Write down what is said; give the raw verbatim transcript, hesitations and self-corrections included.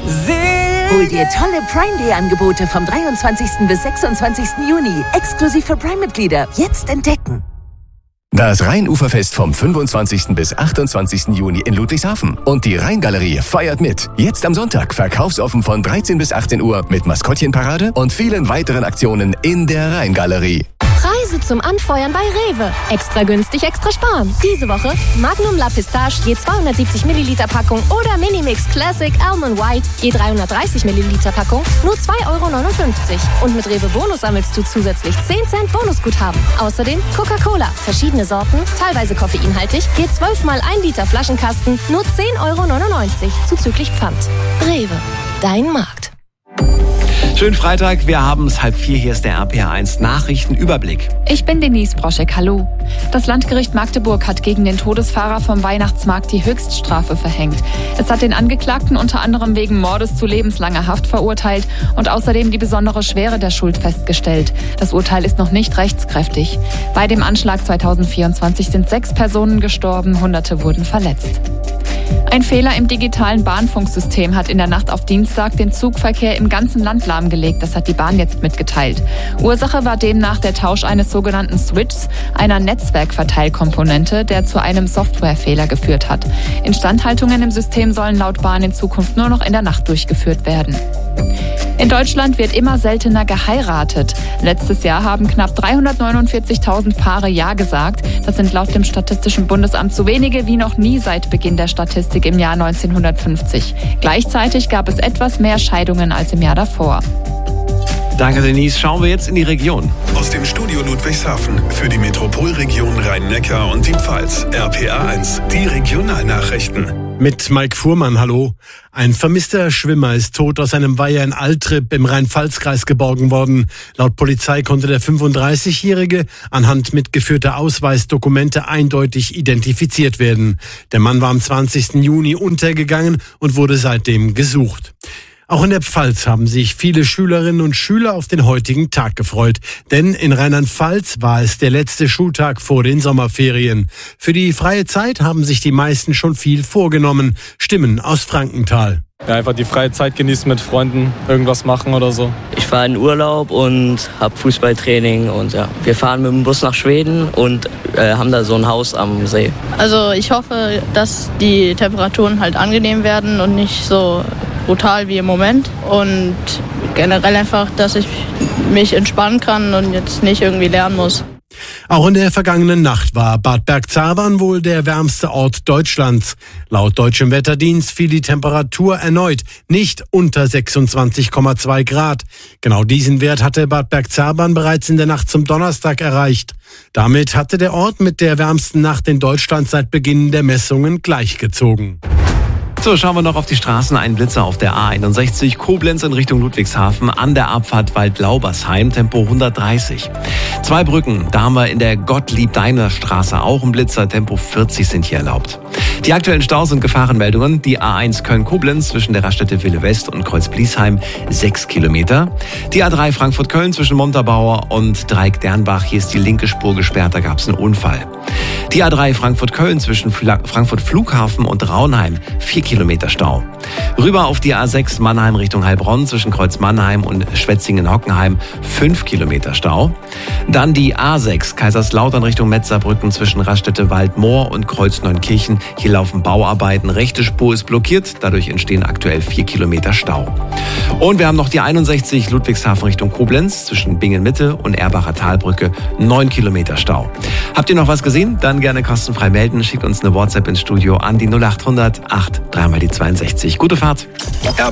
Hol dir tolle Prime Day Angebote vom dreiundzwanzigsten bis sechsundzwanzigsten Juni. Exklusiv für Prime-Mitglieder. Jetzt entdecken. Das Rheinuferfest vom fünfundzwanzigsten bis achtundzwanzigsten Juni in Ludwigshafen. Und die Rheingalerie feiert mit. Jetzt am Sonntag verkaufsoffen von dreizehn bis achtzehn Uhr mit Maskottchenparade und vielen weiteren Aktionen in der Rheingalerie. Preise zum Anfeuern bei Rewe. Extra günstig, extra sparen. Diese Woche Magnum La Pistache je zweihundertsiebzig Milliliter Packung oder Minimix Classic Almond White je dreihundertdreißig Milliliter Packung nur zwei Euro neunundfünfzig. Und mit Rewe Bonus sammelst du zusätzlich zehn Cent Bonusguthaben. Außerdem Coca-Cola, verschiedene Sorten, teilweise koffeinhaltig, je zwölf mal ein Liter Flaschenkasten, nur zehn Euro neunundneunzig, zuzüglich Pfand. Rewe, dein Markt. Schönen Freitag, wir haben es halb vier, hier ist der R P R eins Nachrichtenüberblick. Ich bin Denise Broschek, hallo. Das Landgericht Magdeburg hat gegen den Todesfahrer vom Weihnachtsmarkt die Höchststrafe verhängt. Es hat den Angeklagten unter anderem wegen Mordes zu lebenslanger Haft verurteilt und außerdem die besondere Schwere der Schuld festgestellt. Das Urteil ist noch nicht rechtskräftig. Bei dem Anschlag zweitausendvierundzwanzig sind sechs Personen gestorben, Hunderte wurden verletzt. Ein Fehler im digitalen Bahnfunksystem hat in der Nacht auf Dienstag den Zugverkehr im ganzen Land lahmgelegt. Das hat die Bahn jetzt mitgeteilt. Ursache war demnach der Tausch eines sogenannten Switchs, einer Netzwerkverteilkomponente, der zu einem Softwarefehler geführt hat. Instandhaltungen im System sollen laut Bahn in Zukunft nur noch in der Nacht durchgeführt werden. In Deutschland wird immer seltener geheiratet. Letztes Jahr haben knapp dreihundertneunundvierzigtausend Paare Ja gesagt. Das sind laut dem Statistischen Bundesamt so wenige wie noch nie seit Beginn der Statistik im Jahr neunzehnhundertfünfzig. Gleichzeitig gab es etwas mehr Scheidungen als im Jahr davor. Danke, Denise. Schauen wir jetzt in die Region. Aus dem Studio Ludwigshafen für die Metropolregion Rhein-Neckar und die Pfalz. R P R eins, die Regionalnachrichten. Mit Mike Fuhrmann, hallo. Ein vermisster Schwimmer ist tot aus einem Weiher in Altrip im Rhein-Pfalz-Kreis geborgen worden. Laut Polizei konnte der fünfunddreißigjährige anhand mitgeführter Ausweisdokumente eindeutig identifiziert werden. Der Mann war am zwanzigsten Juni untergegangen und wurde seitdem gesucht. Auch in der Pfalz haben sich viele Schülerinnen und Schüler auf den heutigen Tag gefreut. Denn in Rheinland-Pfalz war es der letzte Schultag vor den Sommerferien. Für die freie Zeit haben sich die meisten schon viel vorgenommen. Stimmen aus Frankenthal. Ja, einfach die freie Zeit genießen, mit Freunden irgendwas machen oder so. Ich fahre in Urlaub und habe Fußballtraining und ja, wir fahren mit dem Bus nach Schweden und äh, haben da so ein Haus am See. Also ich hoffe, dass die Temperaturen halt angenehm werden und nicht so brutal wie im Moment und generell einfach, dass ich mich entspannen kann und jetzt nicht irgendwie lernen muss. Auch in der vergangenen Nacht war Bad Bergzabern wohl der wärmste Ort Deutschlands. Laut deutschem Wetterdienst fiel die Temperatur erneut nicht unter sechsundzwanzig Komma zwei Grad. Genau diesen Wert hatte Bad Bergzabern bereits in der Nacht zum Donnerstag erreicht. Damit hatte der Ort mit der wärmsten Nacht in Deutschland seit Beginn der Messungen gleichgezogen. So, schauen wir noch auf die Straßen. Ein Blitzer auf der A einundsechzig, Koblenz in Richtung Ludwigshafen, an der Abfahrt Waldlaubersheim, Tempo hundertdreißig. Zwei Brücken, da haben wir in der Gottlieb-Daimler-Straße auch einen Blitzer, Tempo vierzig sind hier erlaubt. Die aktuellen Staus und Gefahrenmeldungen, die A eins Köln-Koblenz zwischen der Raststätte Wille West und Kreuz-Bliesheim, sechs Kilometer. Die A drei Frankfurt-Köln zwischen Montabaur und Dreieck-Dernbach, hier ist die linke Spur gesperrt, da gab es einen Unfall. Die A drei Frankfurt-Köln zwischen Frankfurt Flughafen und Raunheim, vier Kilometer Stau. Rüber auf die A sechs Mannheim Richtung Heilbronn zwischen Kreuz Mannheim und Schwetzingen-Hockenheim, fünf Kilometer Stau. Dann die A sechs Kaiserslautern Richtung Metzerbrücken zwischen Raststätte Waldmoor und Kreuz Neunkirchen. Hier laufen Bauarbeiten, rechte Spur ist blockiert, dadurch entstehen aktuell vier Kilometer Stau. Und wir haben noch die einundsechzig Ludwigshafen Richtung Koblenz zwischen Bingen-Mitte und Erbacher Talbrücke, neun Kilometer Stau. Habt ihr noch was gesehen? Dann gerne kostenfrei melden. Schickt uns eine WhatsApp ins Studio an die null acht hundert acht, dreimal die zweiundsechzig. Gute Fahrt.